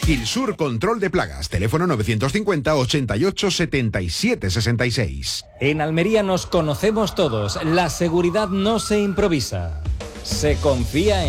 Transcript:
Gilsur Control de Plagas, teléfono 950 88 77 66. En Almería nos conocemos todos, la seguridad no se improvisa, se confía en